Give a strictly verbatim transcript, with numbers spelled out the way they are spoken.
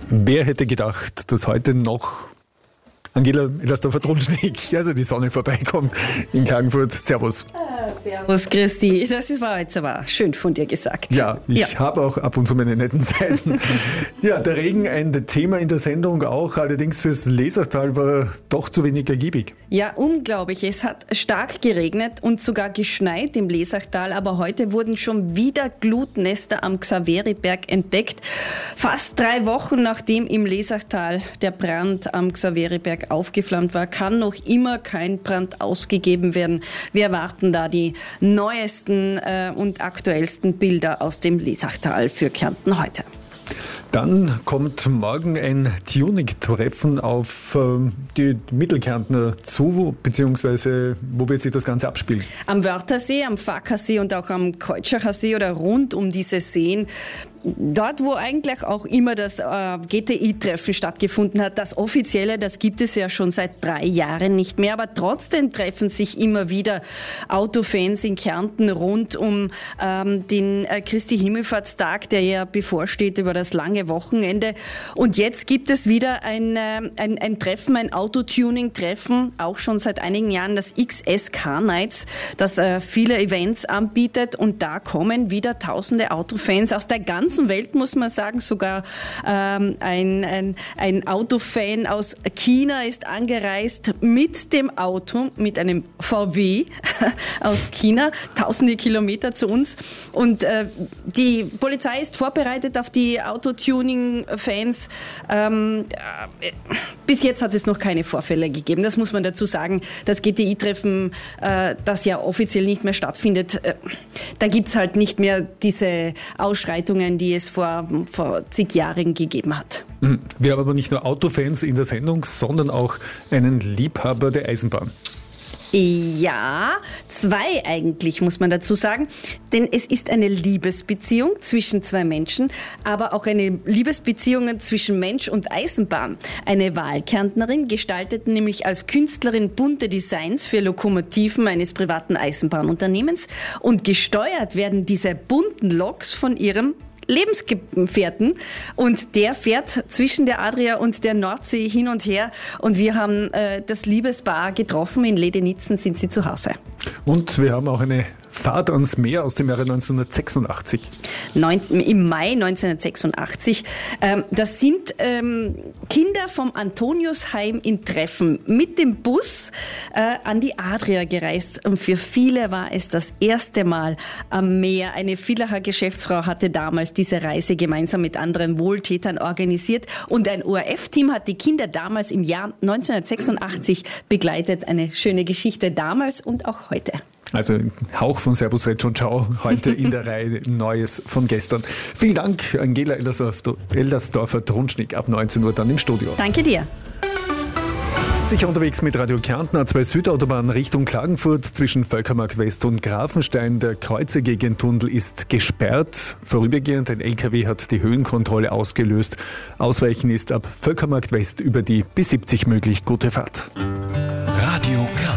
Wer hätte gedacht, dass heute noch Angela Ellersdorfer-Trunschnig, also die Sonne vorbeikommt in Klagenfurt. Servus. Ah, servus, Christi. Das war jetzt aber schön von dir gesagt. Ja, ich ja. habe auch ab und zu meine netten Seiten. Ja, der Regen ein Thema in der Sendung auch, allerdings fürs Lesachtal war er doch zu wenig ergiebig. Ja, unglaublich. Es hat stark geregnet und sogar geschneit im Lesachtal, aber heute wurden schon wieder Glutnester am Xaveriberg entdeckt. Fast drei Wochen nachdem im Lesachtal der Brand am Xaveriberg aufgeflammt war, kann noch immer kein Brand ausgegeben werden. Wir erwarten da die neuesten äh, und aktuellsten Bilder aus dem Lesachtal für Kärnten heute. Dann kommt morgen ein Tuning-Treffen auf äh, die Mittelkärntner zu, beziehungsweise wo wird sich das Ganze abspielen? Am Wörthersee, am Fackersee und auch am Keutschachsee See oder rund um diese Seen. Dort, wo eigentlich auch immer das äh, G T I-Treffen stattgefunden hat, das offizielle, das gibt es ja schon seit drei Jahren nicht mehr, aber trotzdem treffen sich immer wieder Autofans in Kärnten rund um ähm, den äh, Christi Himmelfahrtstag, der ja bevorsteht über das lange Wochenende. Und jetzt gibt es wieder ein, äh, ein, ein Treffen, ein Autotuning-Treffen, auch schon seit einigen Jahren, das X S Car Nights, das äh, viele Events anbietet, und da kommen wieder tausende Autofans aus der ganzen Welt, muss man sagen. Sogar ähm, ein, ein, ein Autofan aus China ist angereist mit dem Auto, mit einem V W aus China, tausende Kilometer zu uns. Und äh, die Polizei ist vorbereitet auf die Autotuning-Fans. Ähm, äh, bis jetzt hat es noch keine Vorfälle gegeben, das muss man dazu sagen. Das G T I-Treffen, äh, das ja offiziell nicht mehr stattfindet, äh, da gibt es halt nicht mehr diese Ausschreitungen, die es vor, vor zig Jahren gegeben hat. Wir haben aber nicht nur Autofans in der Sendung, sondern auch einen Liebhaber der Eisenbahn. Ja, zwei eigentlich, muss man dazu sagen. Denn es ist eine Liebesbeziehung zwischen zwei Menschen, aber auch eine Liebesbeziehung zwischen Mensch und Eisenbahn. Eine Wahlkärntnerin gestaltet nämlich als Künstlerin bunte Designs für Lokomotiven eines privaten Eisenbahnunternehmens, und gesteuert werden diese bunten Loks von ihrem Lebensgefährten, und der fährt zwischen der Adria und der Nordsee hin und her, und wir haben äh, das Liebespaar getroffen. In Ledenitzen sind sie zu Hause. Und wir haben auch eine Fahrt ans Meer aus dem Jahre neunzehnhundertsechsundachtzig. Neun, Im Mai neunzehnhundertsechsundachtzig. Ähm, das sind ähm, Kinder vom Antoniusheim in Treffen mit dem Bus äh, an die Adria gereist. Und für viele war es das erste Mal am Meer. Eine Villacher Geschäftsfrau hatte damals diese Reise gemeinsam mit anderen Wohltätern organisiert. Und ein O R F-Team hat die Kinder damals im Jahr neunzehnhundertsechsundachtzig begleitet. Eine schöne Geschichte damals und auch heute. Also ein Hauch von Servus Retsch und Ciao heute in der Reihe Neues von gestern. Vielen Dank, Angela Ellersdorfer-Trunschnig, ab neunzehn Uhr dann im Studio. Danke dir. Sicher unterwegs mit Radio Kärnten, A zwei Südautobahn Richtung Klagenfurt zwischen Völkermarkt West und Grafenstein. Der Kreuzegegentunnel ist gesperrt. Vorübergehend ein L K W hat die Höhenkontrolle ausgelöst. Ausweichen ist ab Völkermarkt West über die B siebzig möglich. Gute Fahrt.